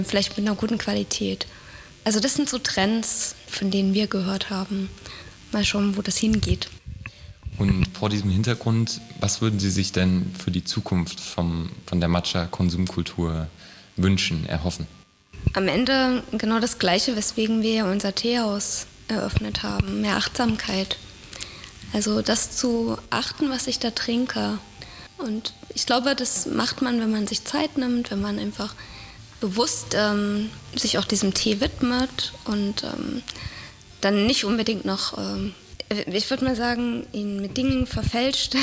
Vielleicht mit einer guten Qualität. Also das sind so Trends, von denen wir gehört haben. Mal schauen, wo das hingeht. Und vor diesem Hintergrund, was würden Sie sich denn für die Zukunft von der Matcha-Konsumkultur wünschen, erhoffen? Am Ende genau das Gleiche, weswegen wir ja unser Teehaus eröffnet haben. Mehr Achtsamkeit. Also das zu achten, was ich da trinke. Und ich glaube, das macht man, wenn man sich Zeit nimmt, wenn man einfach bewusst sich auch diesem Tee widmet und dann nicht unbedingt noch, ich würde mal sagen, ihn mit Dingen verfälscht,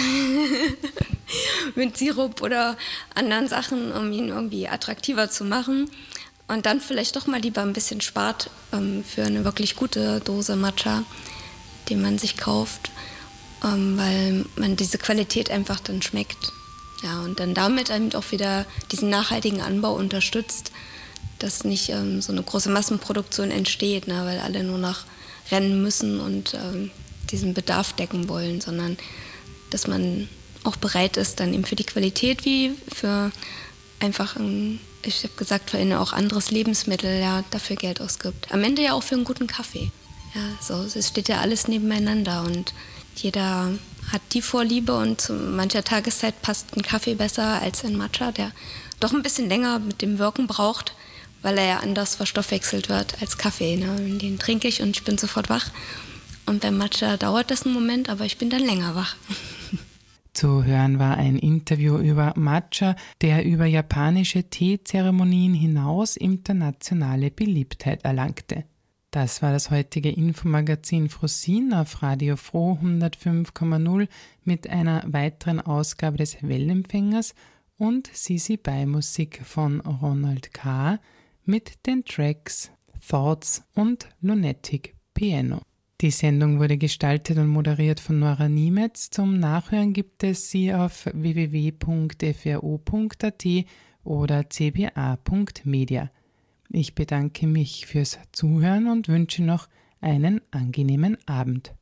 mit Sirup oder anderen Sachen, um ihn irgendwie attraktiver zu machen. Und dann vielleicht doch mal lieber ein bisschen spart für eine wirklich gute Dose Matcha, die man sich kauft, weil man diese Qualität einfach dann schmeckt. Ja, und dann damit eben auch wieder diesen nachhaltigen Anbau unterstützt, dass nicht so eine große Massenproduktion entsteht, ne, weil alle nur noch rennen müssen und diesen Bedarf decken wollen, sondern dass man auch bereit ist, dann eben für die Qualität wie für einfach ich habe gesagt, vorhin auch anderes Lebensmittel, ja, dafür Geld ausgibt. Am Ende ja auch für einen guten Kaffee. Ja, so, es steht ja alles nebeneinander und jeder hat die Vorliebe und zu mancher Tageszeit passt ein Kaffee besser als ein Matcha, der doch ein bisschen länger mit dem Wirken braucht, weil er ja anders verstoffwechselt wird als Kaffee. Ne? Den trinke ich und ich bin sofort wach. Und beim Matcha dauert das einen Moment, aber ich bin dann länger wach. Zu hören war ein Interview über Matcha, der über japanische Teezeremonien hinaus internationale Beliebtheit erlangte. Das war das heutige Infomagazin Frosin auf Radio Froh 105,0 mit einer weiteren Ausgabe des Wellenempfängers und Sisi Bai Musik von Ronald K. mit den Tracks Thoughts und Lunatic Piano. Die Sendung wurde gestaltet und moderiert von Nora Niemetz. Zum Nachhören gibt es sie auf www.fro.at oder cba.media. Ich bedanke mich fürs Zuhören und wünsche noch einen angenehmen Abend.